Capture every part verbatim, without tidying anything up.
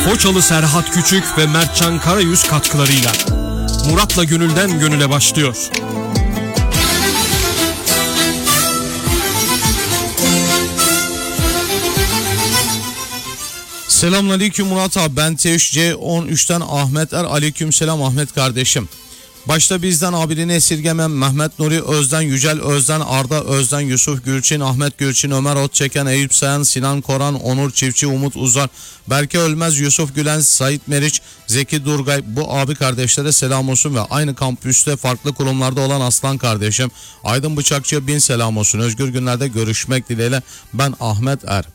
Foçalı Serhat Küçük ve Mertcan Karayüz katkılarıyla Murat'la Gönülden Gönüle başlıyor. Selamünaleyküm Murat abi, ben T üç C on üçten Ahmet Er. Aleykümselam Ahmet kardeşim. Başta bizden abiliğini esirgemem Mehmet Nuri Özden, Yücel Özden, Arda Özden, Yusuf Gülçin, Ahmet Gülçin, Ömer Otçeken, Eyüp Sayan, Sinan Koran, Onur Çiftçi, Umut Uzar, Berke Ölmez, Yusuf Gülen, Sait Meriç, Zeki Durgay, bu abi kardeşlere selam olsun ve aynı kampüste farklı kurumlarda olan Aslan kardeşim Aydın Bıçakçı'ya bin selam olsun. Özgür günlerde görüşmek dileğiyle, ben Ahmet Er.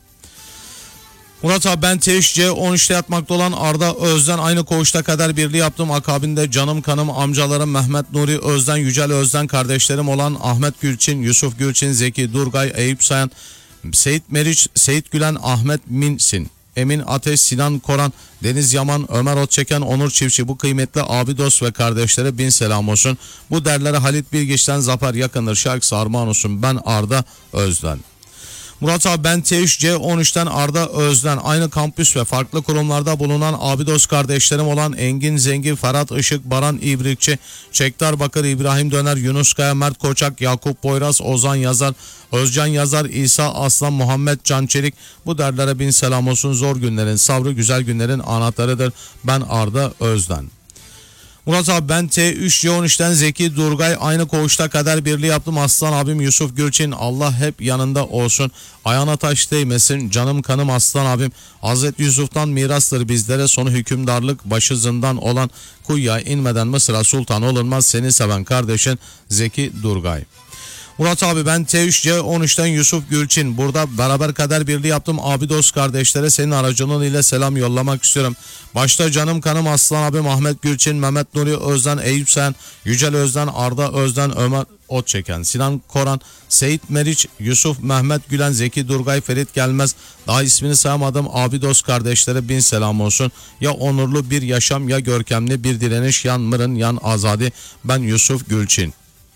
Murat abi, ben T üç C on üçte yatmakta olan Arda Özden, aynı koğuşta kader birliği yaptım. Akabinde canım kanım amcalarım Mehmet Nuri Özden, Yücel Özden, kardeşlerim olan Ahmet Gülçin, Yusuf Gülçin, Zeki Durgay, Eyüp Sayan, Seyit Meriç, Seyit Gülen, Ahmet Minsin, Emin Ateş, Sinan Koran, Deniz Yaman, Ömer Otçeken, Onur Çiftçi, bu kıymetli abi dost ve kardeşlere bin selam olsun. Bu derlere Halit Bilgiç'ten Zafer Yakınır şarkısı armağan olsun. Ben Arda Özden. Murat abi, ben T üç C on üçten Arda Özden, aynı kampüs ve farklı kurumlarda bulunan abi dost kardeşlerim olan Engin Zengin, Ferhat Işık, Baran İbrikçi, Çektar Bakır, İbrahim Döner, Yunus Kaya, Mert Koçak, Yakup Boyraz, Ozan Yazar, Özcan Yazar, İsa Aslan, Muhammed Can Çelik, bu derlere bin selam olsun. Zor günlerin sabrı, güzel günlerin anahtarıdır. Ben Arda Özden. Murat abi, ben T üç C on üçten Zeki Durgay, aynı koğuşta kader birliği yaptım. Aslan abim Yusuf Gülçin, Allah hep yanında olsun. Ayağına taş değmesin canım kanım aslan abim. Hazreti Yusuf'tan mirastır bizlere, sonu hükümdarlık başı zindan olan, kuyuya inmeden Mısır'a sultan olunmaz, seni seven kardeşin Zeki Durgay. Murat abi, ben T üç C on üçten Yusuf Gülçin, burada beraber kader birliği yaptım. Abi dost kardeşlere senin aracılığın ile selam yollamak istiyorum. Başta canım kanım aslan abim Ahmet Gülçin, Mehmet Nuri Özden, Eyüp Sayan, Yücel Özden, Arda Özden, Ömer Otçeken, Sinan Koran, Seyit Meriç, Yusuf, Mehmet Gülen, Zeki Durgay, Ferit Gelmez, daha ismini sayamadım abi dost kardeşlere bin selam olsun. Ya onurlu bir yaşam, ya görkemli bir direniş, yan mırın yan azadi. Ben Yusuf Gülçin.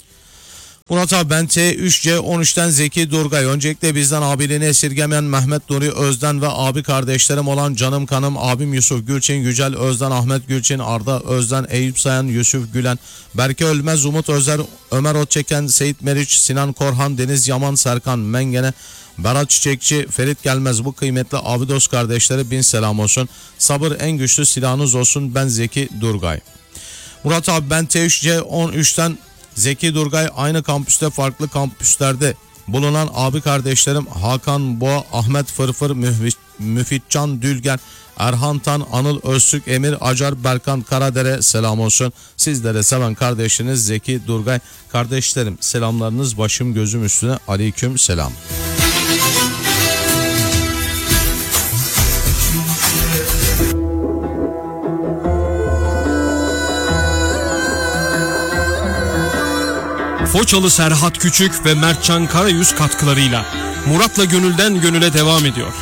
Murat abi, ben T üç C on üçten Zeki Durgay, öncelikle bizden abiliğini esirgemeyen Mehmet Nuri Özden ve abi kardeşlerim olan canım kanım abim Yusuf Gülçin, Yücel Özden, Ahmet Gülçin, Arda Özden, Eyüp Sayan, Yusuf Gülen, Berke Ölmez, Umut Özer, Ömer Otçeken, Seyit Meriç, Sinan Korhan, Deniz Yaman, Serkan Mengene, Berat Çiçekçi, Ferit Gelmez, bu kıymetli abi dost kardeşlere bin selam olsun. Sabır en güçlü silahınız olsun. Ben Zeki Durgay. Murat abi, ben T üç C on üçten Zeki Durgay, aynı kampüste farklı kampüslerde bulunan abi kardeşlerim Hakan Boğa, Ahmet Fırfır, Müfitcan Dülgen, Erhan Tan, Anıl Öztürk, Emir Acar, Berkan Karadere selam olsun. Sizlere seven kardeşiniz Zeki Durgay. Kardeşlerim, selamlarınız başım gözüm üstüne. Aleyküm selam. Foçalı Serhat Küçük ve Mertcan Karayüz katkılarıyla Murat'la Gönülden Gönüle devam ediyor.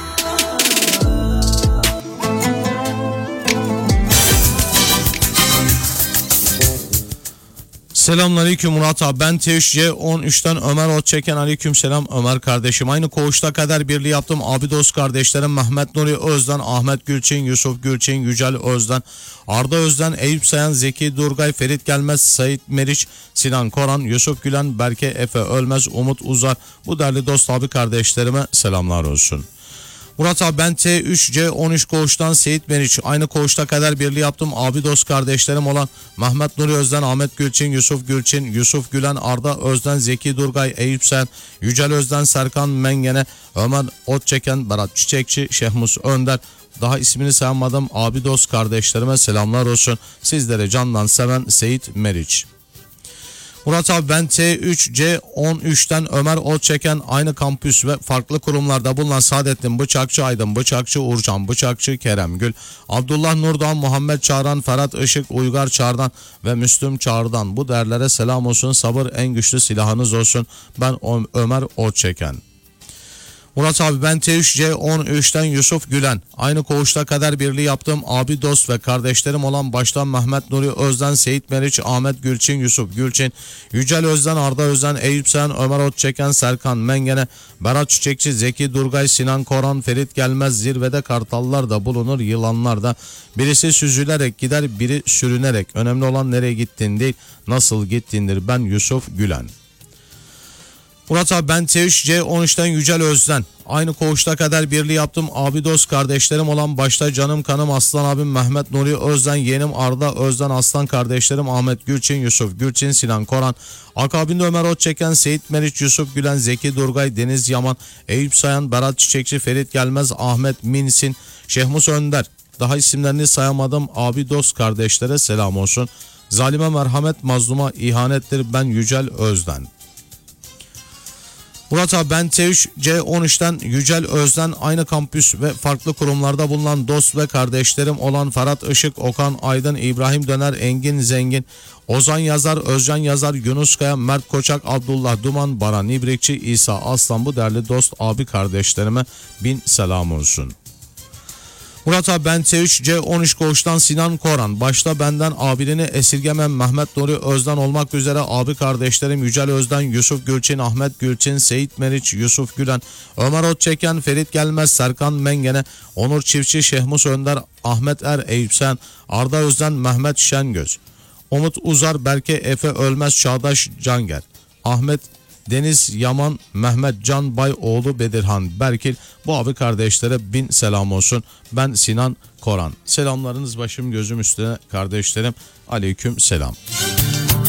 Selamünaleyküm Murat abi, ben T üç C on üçten Ömer Otçeken. Aleykümselam Ömer kardeşim, aynı koğuşta kader birliği yaptım. Abi dost kardeşlerim Mehmet Nuri Özden, Ahmet Gülçin, Yusuf Gülçin, Yücel Özden, Arda Özden, Eyüp Sayan, Zeki Durgay, Ferit Gelmez, Sait Meriç, Sinan Koran, Yusuf Gülen, Berke Efe Ölmez, Umut Uzar, bu değerli dost abi kardeşlerime selamlar olsun. Murat abi, ben T üç C on üç koğuştan Seyit Meriç, aynı koğuşta kader birliği yaptım. Abi dost kardeşlerim olan Mehmet Nuri Özden, Ahmet Gülçin, Yusuf Gülçin, Yusuf Gülen, Arda Özden, Zeki Durgay, Eyüp Sayan, Yücel Özden, Serkan Mengene, Ömer Otçeken, Berat Çiçekçi, Şehmus Önder, daha ismini sayamadım abi dost kardeşlerime selamlar olsun. Sizlere candan seven Seyit Meriç. Murat abi, ben T üç C on üçten Ömer Otçeken, aynı kampüs ve farklı kurumlarda bulunan Saadettin Bıçakçı, Aydın Bıçakçı, Uğurcan Bıçakçı, Kerem Gül, Abdullah Nurdan, Muhammed Çağran, Ferhat Işık, Uygar Çağrı'dan ve Müslüm Çağrı'dan, bu değerlere selam olsun. Sabır en güçlü silahınız olsun. Ben Ömer Otçeken. Murat abi ben T üç C on üçten Yusuf Gülen. Aynı koğuşta kader birliği yaptığım abi dost ve kardeşlerim olan baştan Mehmet Nuri Özden, Seyit Meriç, Ahmet Gülçin, Yusuf Gülçin, Yücel Özden, Arda Özden, Eyüp Sen, Ömer Otçeken, Serkan Mengene, Berat Çiçekçi, Zeki Durgay, Sinan Koran, Ferit Gelmez, zirvede kartallar da bulunur, yılanlar da. Birisi süzülerek gider, biri sürünerek. Önemli olan nereye gittin değil, nasıl gittindir. Ben Yusuf Gülen. Murat abi ben T üç C on üçten Yücel Özden. Aynı koğuşta kader birliği yaptım. Abi dost kardeşlerim olan başta canım kanım aslan abim Mehmet Nuri Özden, yeğenim Arda Özden, aslan kardeşlerim Ahmet Gülçin, Yusuf Gülçin, Sinan Koran. Akabinde Ömer Otçeken, Seyit Meriç, Yusuf Gülen, Zeki Durgay, Deniz Yaman, Eyüp Sayan, Berat Çiçekçi, Ferit Gelmez, Ahmet Minsin, Şehmus Önder. Daha isimlerini sayamadım. Abi dost kardeşlere selam olsun. Zalime merhamet, mazluma ihanettir. Ben Yücel Özden. Murat abi ben T üç C on üçten Yücel Özden, aynı kampüs ve farklı kurumlarda bulunan dost ve kardeşlerim olan Ferhat Işık, Okan Aydın, İbrahim Döner, Engin Zengin, Ozan Yazar, Özcan Yazar, Yunus Kaya, Mert Koçak, Abdullah Duman, Baran İbrikçi, İsa Aslan, bu değerli dost abi kardeşlerime bin selam olsun. Murat abi ben T üç C on üç koğuştan Sinan Koran. Başta benden abiliğini esirgemem Mehmet Nuri Özden olmak üzere abi kardeşlerim Yücel Özden, Yusuf Gülçin, Ahmet Gülçin, Seyit Meriç, Yusuf Gülen, Ömer Otçeken, Ferit Gelmez, Serkan Mengene, Onur Çiftçi, Şehmus Önder, Ahmet Er, Eyüp Sen, Arda Özden, Mehmet Şengöz, Umut Uzar, Berke Efe Ölmez, Çağdaş Canger, Ahmet Deniz Yaman, Mehmet Can Bay oğlu Bedirhan Berkil, bu abi kardeşlere bin selam olsun. Ben Sinan Koran. Selamlarınız başım gözüm üstüne kardeşlerim. Aleyküm selam.